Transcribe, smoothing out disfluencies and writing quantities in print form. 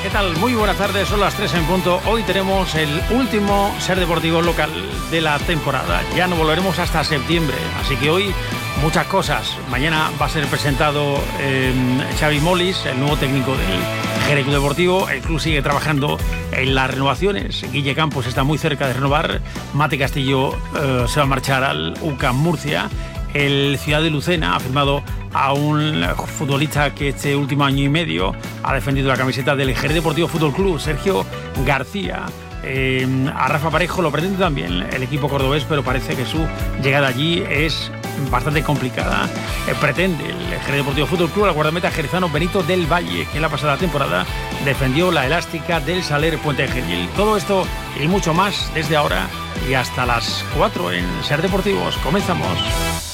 ¿Qué tal? Muy buenas tardes, son las 3 en punto. Hoy tenemos el último Ser Deportivo local de la temporada. Ya no volveremos hasta septiembre, así que hoy muchas cosas. Mañana va a ser presentado Xavi Molis, el nuevo técnico del Jerez Club Deportivo. El club sigue trabajando en las renovaciones. Guille Campos está muy cerca de renovar. Mate Castillo se va a marchar al UCAM Murcia. El Ciudad de Lucena ha firmado a un futbolista que este último año y medio ha defendido la camiseta del Jerez Deportivo Fútbol Club, Sergio García. A Rafa Parejo lo pretende también el equipo cordobés, pero parece que su llegada allí es bastante complicada. Pretende el Jerez Deportivo Fútbol Club al guardameta jerezano Benito del Valle, que en la pasada temporada defendió la elástica del Saler Puente Genil. Todo esto y mucho más desde ahora y hasta las 4 en Ser Deportivos. Comenzamos.